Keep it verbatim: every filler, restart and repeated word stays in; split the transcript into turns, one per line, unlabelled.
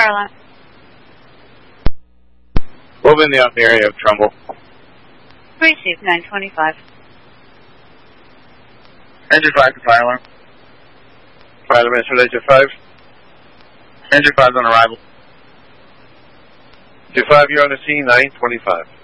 fire alarm.
Move in the up area of Trumbull.
Received nine twenty-five.
Engine five to fire alarm. Fire alarm is Engine five. Engine five on arrival. Engine five, you're on the scene, nine twenty-five.